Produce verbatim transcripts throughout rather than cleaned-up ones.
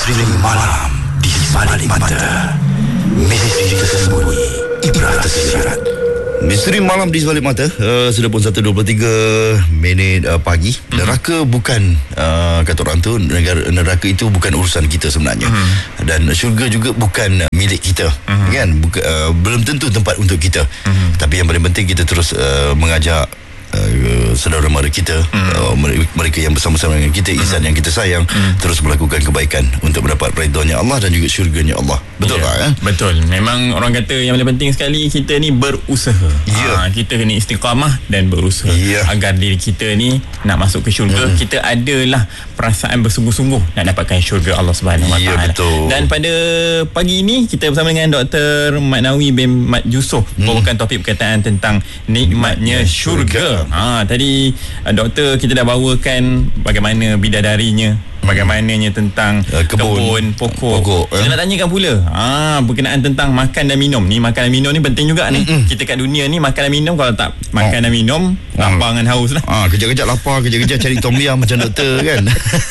Misteri malam di balik mata. Misteri tersembunyi, ibrah tersirat. Misteri malam di sebalik mata. uh, Sudah pun satu dua puluh tiga minit uh, pagi. mm-hmm. Neraka bukan uh, kata orang tu, negara, neraka itu bukan urusan kita sebenarnya. mm-hmm. Dan syurga juga bukan uh, milik kita. mm-hmm. Kan Buka, uh, belum tentu tempat untuk kita. mm-hmm. Tapi yang paling penting kita terus uh, mengajak Uh, saudara mara kita, hmm. uh, mereka yang bersama-sama dengan kita, insan hmm. yang kita sayang, hmm. terus melakukan kebaikan untuk mendapat redha-Nya Allah dan juga syurga-Nya Allah. Betul ya, tak? Eh? Betul. Memang orang kata yang paling penting sekali kita ni berusaha. Ya. Ha, kita kena istiqamah dan berusaha ya. Agar diri kita ni nak masuk ke syurga. hmm. Kita adalah perasaan bersungguh-sungguh nak dapatkan syurga Allah Subhanahu Wa Taala. Ya, dan pada pagi ini kita bersama dengan Doktor Mat Nawi bin Mat Yusof hmm. membawakan topik perkataan tentang nikmatnya syurga. Ha, tadi uh, doktor kita dah bawakan bagaimana bidadarinya, bagaimananya tentang uh, kebun, kebun pokok. pokok Kita eh? nak tanyakan pula ha, berkenaan tentang makan dan minum ni. Makan dan minum ni penting juga ni. Mm-mm. Kita kat dunia ni makan dan minum, kalau tak makan oh. dan minum, lapar dengan haus lah. Ha, kejap-kejap lapar, kejap-kejap cari tom yum macam doktor kan.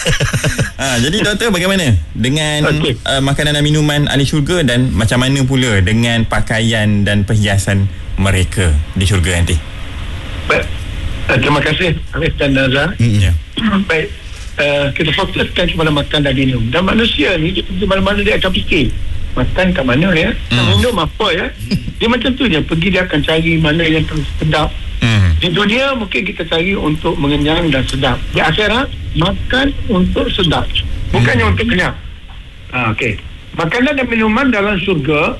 Ha, jadi doktor, bagaimana dengan okay. uh, makanan dan minuman ahli syurga, dan macam mana pula dengan pakaian dan perhiasan mereka di syurga nanti? Baik. Uh, terima kasih Arif dan Nazar. Mm-hmm. yeah. Baik. Uh, kita fokuskan kepada makan dan minum. Dan manusia ni, di mana-mana dia akan fikir makan kat mana ya, mm. minum apa ya. Dia macam tu je, pergi dia akan cari mana yang sedap. mm. Di dunia mungkin kita cari untuk mengenyang dan sedap. Di akhirat makan untuk sedap, bukannya mm. untuk kenyang. ah, Okey. Makanan dan minuman dalam syurga,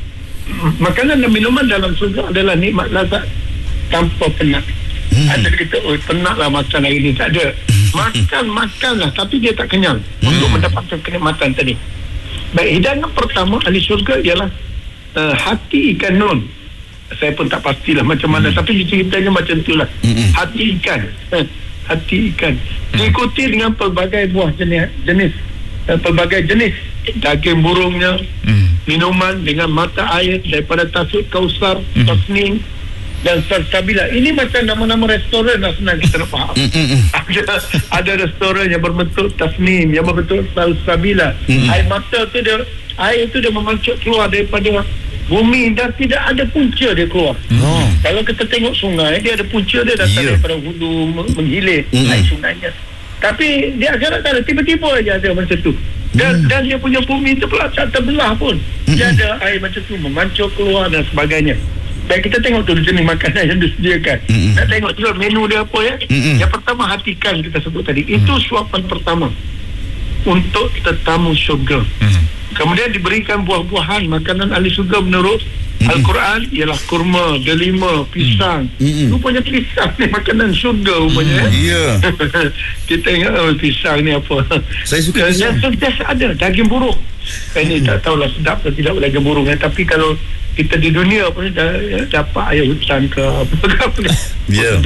makanan dan minuman dalam syurga adalah nikmat lazat tanpa penat. Hmm. Ada kita, oh penat lah makan hari ni. Tak ada. Makan, makan lah, tapi dia tak kenyang hmm. untuk mendapatkan kenikmatan tadi. Baik, hidangan pertama ahli syurga ialah uh, hati ikan nun. Saya pun tak pastilah macam mana, hmm. tapi ceritanya macam itulah. hmm. Hati ikan, eh, hati ikan diikuti dengan pelbagai buah jenis, jenis uh, pelbagai jenis daging burungnya, hmm. minuman dengan mata air daripada Tasuk Kausar, hmm. Tasnim dan Salsabila. Ini macam nama-nama restoran lah, senang kita nak faham. ada, ada restoran yang berbentuk Tasnim, yang berbentuk Salsabila. Mm-hmm. Air mata tu dia, air tu dia memancut keluar daripada bumi dan tidak ada punca dia keluar. Oh. Kalau kita tengok sungai, dia ada punca dia datang yeah. daripada hulu menghilir mm-hmm. air sungainya. Tapi dia agak tak ada, tiba-tiba aja ada macam tu. Dan, mm. dan dia punya bumi tu pula tak terbelah pun. Mm-hmm. Dia ada air macam tu memancur keluar dan sebagainya. Dan kita tengok tu jenis makanan yang disediakan. Mm-hmm. Nak tengok juga menu dia apa ya. Mm-hmm. Yang pertama hati ikan kita sebut tadi. Mm-hmm. Itu suapan pertama untuk tetamu syurga. Mm-hmm. Kemudian diberikan buah-buahan, makanan ahli syurga menurut mm-hmm. Al-Quran ialah kurma, delima, pisang. Mm-hmm. Rupanya pisang ni makanan syurga rupanya. Mm-hmm. Ya. Yeah. Kita ingat oh, pisang ni apa. Saya suka pisang. Yang sentiasa ada daging burung. Saya ni mm-hmm. tak tahulah sedap atau tidak daging burung ya. Tapi kalau kita di dunia pun dah dapat ayam hutan ke apa-apa ni. Ya.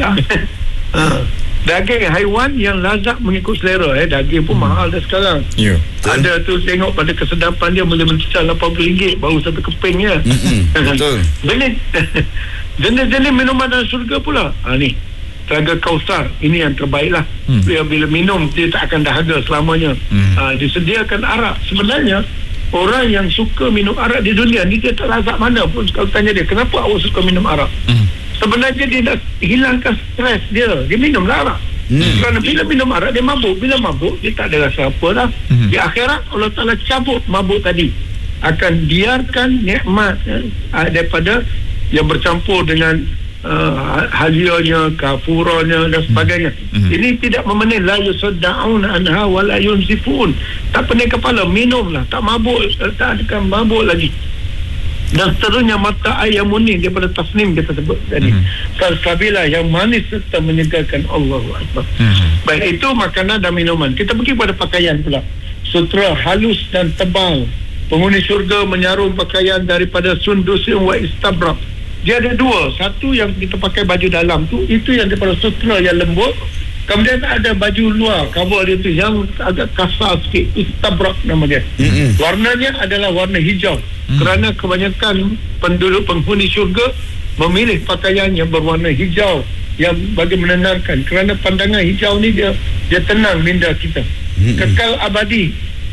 Ha. Daging haiwan yang lazat mengikut selera eh. Daging pun hmm. mahal dah sekarang. Ya. Ada tu tengok pada kesedapan dia boleh mencecah lapan puluh ringgit baru satu keping ya. Hmm. Betul. Jenis jenis-jenis minuman dalam syurga pula. Ha ni. Telaga Kausar, ini yang terbaik lah. Hmm. Bila, bila minum dia tak akan dahaga selamanya. Hmm. Ha, disediakan arak. Sebenarnya orang yang suka minum arak di dunia ni, dia tak lazat mana pun. Kalau tanya dia, kenapa awak suka minum arak? Hmm. Sebenarnya dia nak hilangkan stres dia. Dia minumlah arak. Hmm. Kerana bila minum arak, dia mabuk. Bila mabuk, dia tak ada rasa apa dah. Hmm. Di akhirat, Allah Ta'ala cabut mabuk tadi. Akan biarkan nikmat eh, daripada yang bercampur dengan uh, halianya, kafuranya dan sebagainya. Hmm. Ini tidak memening. La yusaddaun anha wa la yunzifun. Tak pening kepala, minumlah, tak mabuk, tak akan mabuk lagi. Dan seterusnya mata air yang murni daripada Tasnim kita sebut tadi. Mm-hmm. Salsabila yang manis serta menyegarkan. Allahu Akbar. Mm-hmm. Baik, itu makanan dan minuman. Kita pergi pada pakaian pula. Sutra halus dan tebal. Penghuni syurga menyarum pakaian daripada sundusin wa istabrak. Dia ada dua. Satu yang kita pakai baju dalam tu, itu yang daripada sutra yang lembut. Kemudian ada baju luar, cover dia tu yang agak kasar sikit, istabrak nama dia. Mm-hmm. Warnanya adalah warna hijau. Mm. Kerana kebanyakan penduduk penghuni syurga memilih pakaian yang berwarna hijau yang bagi menenangkan. Kerana pandangan hijau ni dia dia tenang minda kita. Mm-hmm. Kekal abadi.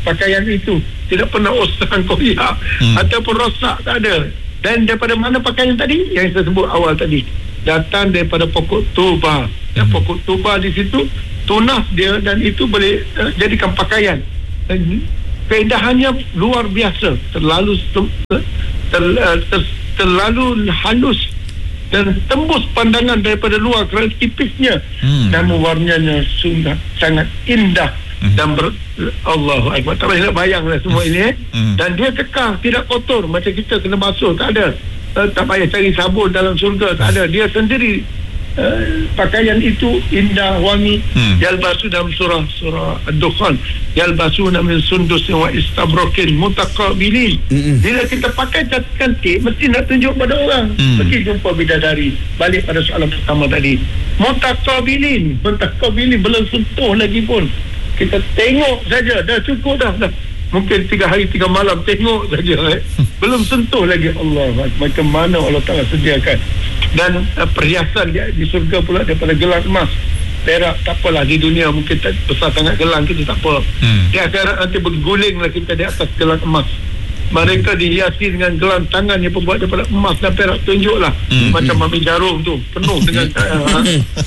pakaian itu. Tidak pernah osang koyak hmm. ataupun rosak, tak ada. Dan daripada mana pakaian tadi? Yang saya sebut awal tadi, datang daripada pokok tuba. hmm. Ya, pokok tuba di situ tunas dia, dan itu boleh uh, jadikan pakaian. Dan keindahannya luar biasa, terlalu ter, ter, uh, ter, terlalu halus dan tembus pandangan daripada luar kerana tipisnya. hmm. Namun warnanya sudah sangat indah. Hmm. Dan ber, Allahu Akbar, tak boleh nak bayanglah semua ini eh. hmm. Dan dia kekal, tidak kotor macam kita kena basuh, tak ada. uh, tak payah cari sabun dalam syurga, tak ada. Dia sendiri uh, pakaian itu indah, wangi. hmm. Yalbasu dalam surah surah Ad-Dukhan, yalbasuna min sundus wa istabrokin mutaqabilin. hmm. Bila kita pakai cantik, mesti nak tunjuk pada orang. hmm. Mesti jumpa bidadari. Balik pada soalan pertama tadi, mutaqabilin, mutaqabilin, belum sentuh lagi pun, kita tengok saja dah cukup dah, dah. Mungkin tiga hari tiga malam tengok saja eh. Belum sentuh lagi. Allah, macam mana Allah Ta'ala sediakan. Dan uh, perhiasan di, di surga pula daripada gelang emas, perak, tak apalah. Di dunia mungkin tak besar sangat gelang kita, tak apa. hmm. Di akhirat nanti bergulinglah kita di atas gelang emas. Mereka dihiasi dengan gelang tangan yang berbuat daripada emas dan perak. Tunjuklah hmm. macam Mami Jarum tu, penuh dengan uh,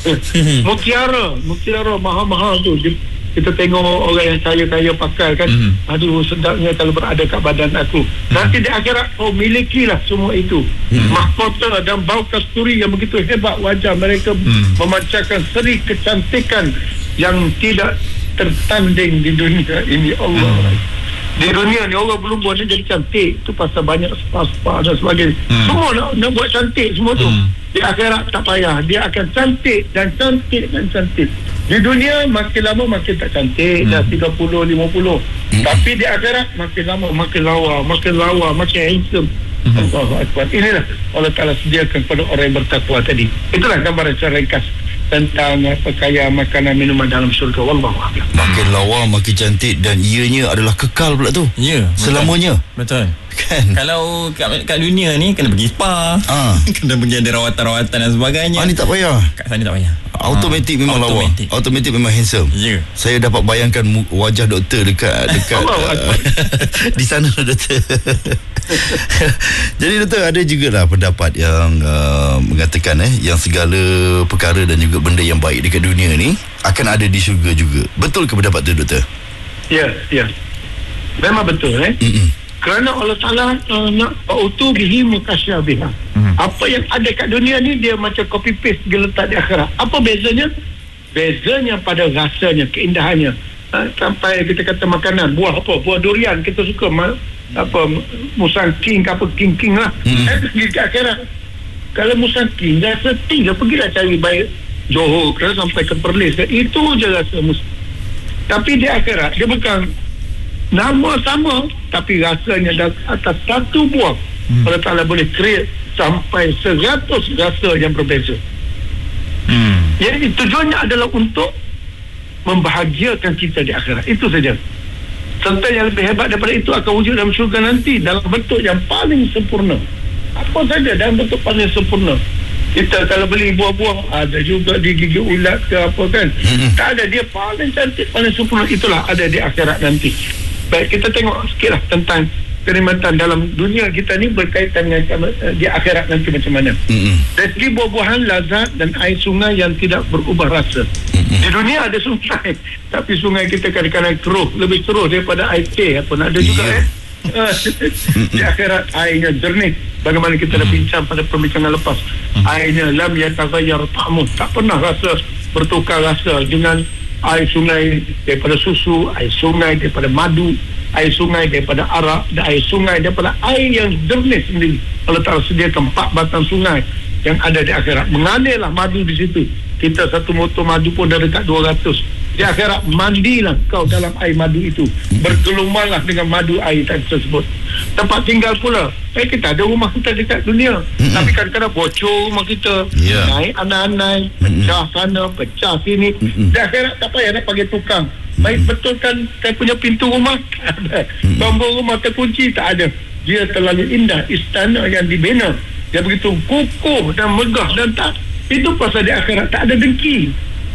mutiara, mutiara mahal-mahal tu. Kita tengok orang yang kaya-kaya pakai kan. mm. Aduh, sedapnya kalau berada kat badan aku. mm. Nanti di akhirat kau milikilah semua itu. mm. Mahkota dan bau kasturi yang begitu hebat. Wajah mereka mm. memancarkan seri kecantikan yang tidak tertanding di dunia ini. Allah, mm. di dunia ni Allah belum buat dia jadi cantik. Itu pasal banyak spa-spa dan sebagainya. mm. Semua nak, nak buat cantik semua tu. mm. Di akhirat tak payah, dia akan cantik dan cantik dan cantik. Di dunia makin lama makin tak cantik. hmm. Dah tiga puluh, lima puluh. hmm. Tapi di akhirat makin lama makin lawa, makin lawa, makin handsome. hmm. Allahu Akbar. Inilah Allah Ta'ala sediakan kepada orang yang bertakwa tadi. Itulah gambaran secara ringkas tentang pakaian, makanan, minuman dalam syurga. Wallahu a'lam. Makin lawa makin cantik, dan ianya adalah kekal pula tu. Ya, selamanya. Betul. Kan? Kalau kat, kat dunia ni kena pergi spa, ha. kena pergi ada rawatan-rawatan dan sebagainya. Ah, ni tak payah. Kat sana tak payah. Automatik ha. memang Automatic. lawa. Automatik memang handsome. Ya. Yeah. Saya dapat bayangkan wajah doktor dekat dekat uh, di sana doktor. Jadi doktor, ada jugalah pendapat yang uh, mengatakan eh yang segala perkara dan juga benda yang baik dekat dunia ni akan ada di syurga juga. Betul ke pendapat tu doktor? Ya, ya. Memang betul eh. Mm-mm. Kerana Allah Ta'ala uh, nak utuh bihi mukasyabiha. Hmm. Apa yang ada kat dunia ni dia macam copy paste dia letak di akhirat. Apa bezanya? Bezanya pada rasanya, keindahannya. Uh, sampai kita kata makanan, buah apa? Buah durian kita suka ma- apa musang king apa king-king lah. Hmm. Eh, pergi ke akhirat. Kalau musang king rasa tinggal pergilah cari baik Johor ke sampai ke Perlis. Itu je rasa mus. Tapi di akhirat dia bukan nama sama, tapi rasanya dah atas satu buah. hmm. Allah Ta'ala boleh create sampai seratus rasa yang berbeza. hmm. Jadi tujuannya adalah untuk membahagiakan kita di akhirat. Itu saja. Serta yang lebih hebat daripada itu akan wujud dalam syurga nanti dalam bentuk yang paling sempurna. Apa saja dalam bentuk paling sempurna. Kita kalau beli buah-buah ada juga di gigi ulat ke apa kan. hmm. Tak ada, dia paling cantik, paling sempurna. Itulah ada di akhirat nanti. Baik, kita tengok sikitlah tentang kenikmatan dalam dunia kita ni berkaitan dengan uh, di akhirat nanti macam mana. Mm-hmm. Dari segi buah-buahan, lazat dan air sungai yang tidak berubah rasa. Mm-hmm. Di dunia ada sungai, tapi sungai kita kadang-kadang keruh, lebih keruh daripada air teh apa nak ada juga yeah. eh. Di akhirat airnya jernih. Bagaimana kita dah bincang pada perbincangan lepas. Mm-hmm. Airnya lam yataghayyar ta'muh, tak pernah rasa bertukar rasa dengan air sungai daripada susu, air sungai daripada madu, air sungai daripada arak, dan air sungai daripada air yang jernih sendiri. Allah Ta'ala sediakan empat batang sungai yang ada di akhirat. Mengalirlah madu di situ. Kita satu motor madu pun dah dekat dua ratus. Di akhirat mandilah kau dalam air madu itu, bergelumanglah dengan madu air tersebut. Tempat tinggal pula, eh kita ada rumah kita dekat dunia, mm-hmm. tapi kadang-kadang bocor rumah kita, yeah. naik anai-anai, pecah mm-hmm. sana, pecah sini. mm-hmm. Di akhirat tak payah nak panggil tukang. mm-hmm. Baik betul kan saya punya pintu rumah tak ada, mm-hmm. tombol rumah terkunci tak ada. Dia terlalu indah, istana yang dibina dia begitu kukuh dan megah dan tak. Itu pasal di akhirat tak ada dengki.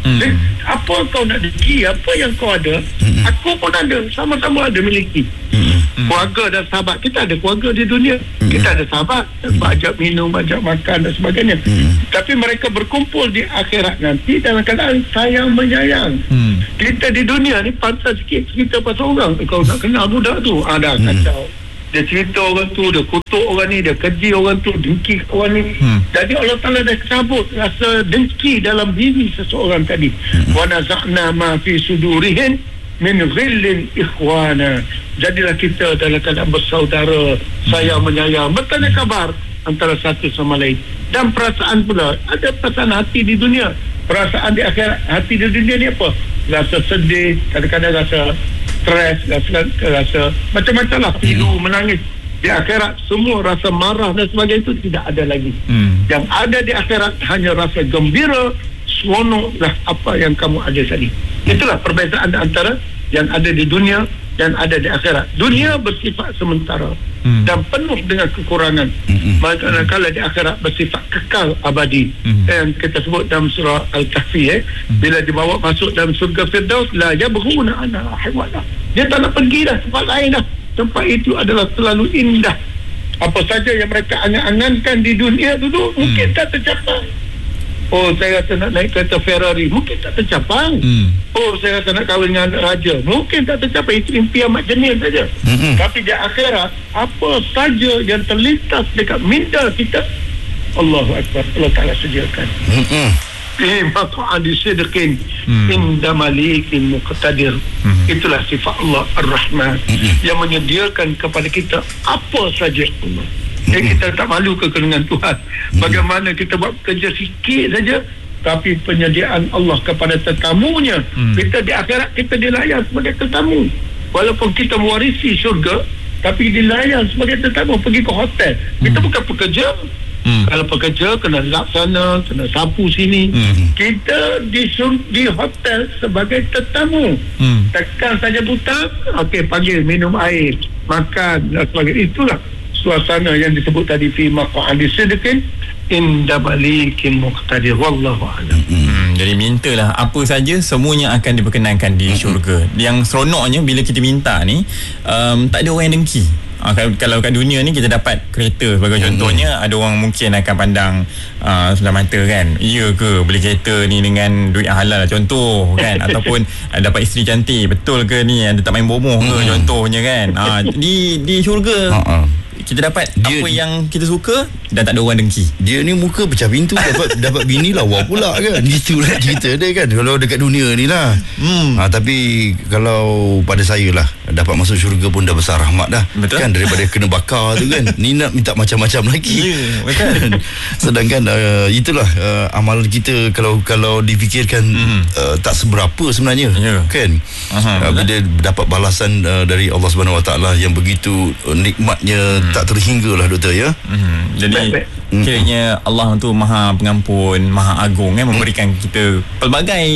Hmm. Dan apa kau nak dengki, apa yang kau ada, hmm. aku pun ada, sama-sama ada miliki. Hmm. Keluarga dan sahabat, kita ada keluarga di dunia, hmm. kita ada sahabat, hmm. ajak minum, ajak makan dan sebagainya. Hmm. Tapi mereka berkumpul di akhirat nanti dalam keadaan sayang menyayang. Hmm. Kita di dunia ni pantas sikit cerita pasal orang. Kau nak kenal budak tu, ada hmm. kacau. Dia cerita orang tu, dia kutuk orang ni, dia keji orang tu, dengki orang ni. Hmm. Jadi Allah Ta'ala dah cabut rasa dengki dalam diri seseorang tadi. Hmm. Wa naza'na ma fi sudurihim min ghillin ikhwana. Jadilah kita dalam keadaan bersaudara, sayang menyayang, bertanya kabar antara satu sama lain. Dan perasaan pula, ada perasaan hati di dunia. Perasaan di akhirat, hati di dunia ni apa? Rasa sedih, kadang-kadang rasa stres, rasa, rasa macam-macam lah, pilu, menangis. Di akhirat semua rasa marah dan sebagainya itu tidak ada lagi. hmm. Yang ada di akhirat hanya rasa gembira, seronok lah apa yang kamu ada tadi. Itulah perbezaan antara yang ada di dunia dan ada di akhirat. Dunia bersifat sementara hmm. dan penuh dengan kekurangan. hmm. Manakala di akhirat bersifat kekal abadi. hmm. Yang kita sebut dalam surah Al-Kahfi, eh? hmm. bila dibawa masuk dalam surga Firdaus, la yabghuna anha hiwala. Dia tak nak pergi dah tempat lain dah. Tempat itu adalah terlalu indah. Apa saja yang mereka angan-angankan di dunia dulu, hmm. mungkin tak tercapai. Oh, saya rasa nak naik kereta Ferrari, mungkin tak tercapai. hmm. Oh, saya rasa nak kahwin dengan raja, mungkin tak tercapai. Itu impian mak jenis saja. hmm. Tapi di akhirat, apa saja yang terlintas dekat minda kita, Allahu Akbar, Allah Ta'ala sediakan. hmm. Fi maq'adi sidqin inda malikin muqtadir. hmm. Itulah sifat Allah Ar-Rahman, hmm. yang menyediakan kepada kita apa saja. Allah, jadi kita tak malu ke dengan Tuhan. Bagaimana kita buat kerja sikit saja, tapi penyediaan Allah kepada tetamunya. hmm. Kita di akhirat kita dilayan sebagai tetamu. Walaupun kita mewarisi syurga, tapi dilayan sebagai tetamu. Pergi ke hotel, kita hmm. bukan pekerja. Hmm. Kalau pekerja kena laksana, kena sapu sini. hmm. Kita di di hotel sebagai tetamu. hmm. Tekan saja butang, okey, panggil minum air, makan dan sebagainya. Itulah suasana yang disebut tadi, fi maq'adi sidqin inda malikin muqtadir. Wallahu a'lam. hmm. Jadi mintalah apa saja, semuanya akan diperkenankan di syurga. Yang seronoknya bila kita minta ni, um, tak ada orang yang dengki. Ha, kalau kat dunia ni kita dapat kereta sebagai hmm. contohnya, ada orang mungkin akan pandang uh, sebelah mata kan, iya ke beli kereta ni dengan duit yang halal contoh kan, ataupun uh, dapat isteri cantik, betul ke ni ada tak main bomoh ke hmm. contohnya kan. uh, di di syurga uh-uh. kita dapat dia, apa yang kita suka dan tak ada orang dengki. Dia ni muka pecah pintu dapat dapat bini lawa pula kan. Gitulah cerita dia kan kalau dekat dunia ni lah. hmm. ha, Tapi kalau pada saya lah, dapat masuk syurga pun dah besar rahmat dah. Betul? Kan daripada kena bakar tu kan. Ni nak minta macam-macam lagi. Ya, betul. Sedangkan uh, itulah uh, amalan kita kalau kalau difikirkan hmm. uh, tak seberapa sebenarnya. Ya. Kan. uh, Bila dapat balasan uh, dari Allah Subhanahu Wa Taala yang begitu uh, nikmatnya, hmm. tak terhingga lah doktor ya. hmm. Jadi kiranya Allah tu maha pengampun, maha agung kan, memberikan kita pelbagai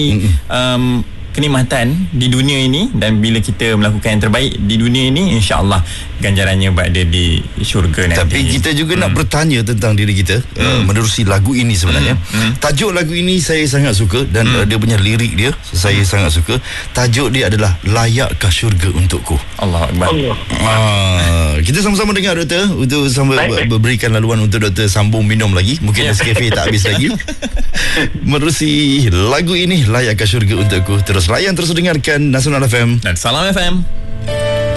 um, kenikmatan di dunia ini, dan bila kita melakukan yang terbaik di dunia ini, insya-Allah ganjarannya berada di syurga nanti. Tapi kita juga hmm. nak bertanya tentang diri kita hmm. uh, menerusi lagu ini sebenarnya. hmm. Hmm. Tajuk lagu ini saya sangat suka, dan hmm. uh, dia punya lirik dia saya hmm. sangat suka. Tajuk dia adalah Layakkah Syurga Untukku. Allah Akbar. Allah. Ah, kita sama-sama dengar doktor, untuk sama baik, berikan laluan untuk doktor sambung minum lagi. Mungkin yeah. Nescafe tak habis lagi. Menerusi lagu ini Layakkah Syurga Untukku. Terus layan, terus dengarkan Nasional F M dan Salam F M.